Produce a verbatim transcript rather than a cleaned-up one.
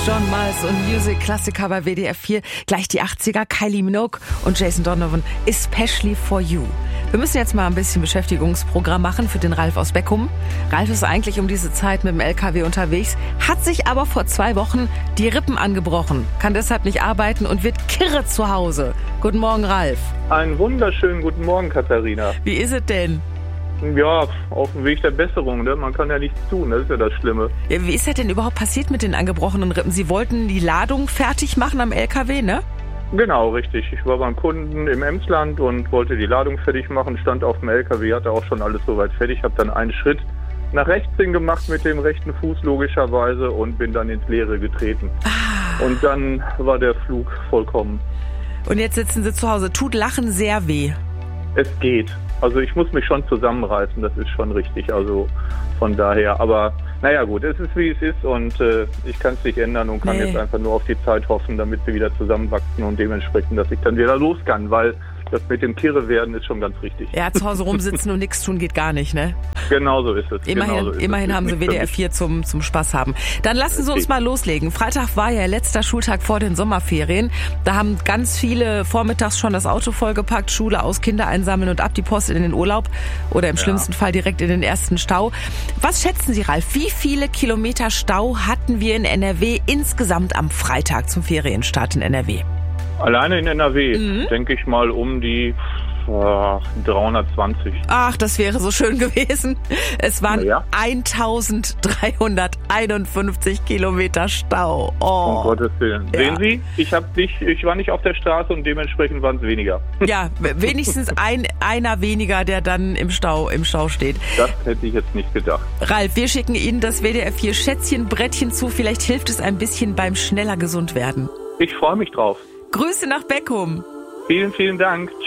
John Miles und Music Klassiker bei W D R vier. Gleich die achtziger, Kylie Minogue und Jason Donovan, Especially for You. Wir müssen jetzt mal ein bisschen Beschäftigungsprogramm machen für den Ralf aus Beckum. Ralf ist eigentlich um diese Zeit mit dem L K W unterwegs, hat sich aber vor zwei Wochen die Rippen angebrochen, kann deshalb nicht arbeiten und wird kirre zu Hause. Guten Morgen, Ralf. Einen wunderschönen guten Morgen, Katharina. Wie ist es denn? Ja, auf dem Weg der Besserung, ne? Man kann ja nichts tun, das ist ja das Schlimme. Ja, wie ist das denn überhaupt passiert mit den angebrochenen Rippen? Sie wollten die Ladung fertig machen am L K W, ne? Genau, richtig. Ich war beim Kunden im Emsland und wollte die Ladung fertig machen, stand auf dem L K W, hatte auch schon alles soweit fertig, habe dann einen Schritt nach rechts hin gemacht mit dem rechten Fuß logischerweise und bin dann ins Leere getreten. Ah. Und dann war der Flug vollkommen. Und jetzt sitzen Sie zu Hause. Tut Lachen sehr weh? Es geht. Also ich muss mich schon zusammenreißen, das ist schon richtig. Also von daher, aber naja gut, es ist wie es ist und äh, ich kann es nicht ändern und kann nee. jetzt einfach nur auf die Zeit hoffen, damit wir wieder zusammenwachsen und dementsprechend, dass ich dann wieder los kann, weil das mit dem Kirre werden ist schon ganz richtig. Ja, zu Hause rumsitzen und nichts tun geht gar nicht, ne? Genau so ist es. Immerhin, genau so ist immerhin es. haben Sie W D R vier zum, zum Spaß haben. Dann lassen Sie uns mal loslegen. Freitag war ja letzter Schultag vor den Sommerferien. Da haben ganz viele vormittags schon das Auto vollgepackt, Schule aus, Kinder einsammeln und ab die Post in den Urlaub oder im ja. schlimmsten Fall direkt in den ersten Stau. Was schätzen Sie, Ralf? Wie viele Kilometer Stau hatten wir in N R W insgesamt am Freitag zum Ferienstart in N R W? Alleine in N R W, mhm. denke ich mal, um die äh, dreihundertzwanzig. Ach, das wäre so schön gewesen. Es waren ja. eintausenddreihunderteinundfünfzig Kilometer Stau. Oh. Um Gottes Willen. Ja. Sehen Sie, ich, hab nicht, ich war nicht auf der Straße und dementsprechend waren es weniger. Ja, wenigstens ein, einer weniger, der dann im Stau, im Stau steht. Das hätte ich jetzt nicht gedacht. Ralf, wir schicken Ihnen das W D R vier Schätzchenbrettchen zu. Vielleicht hilft es ein bisschen beim schneller gesund werden. Ich freue mich drauf. Grüße nach Beckum. Vielen, vielen Dank. Ciao.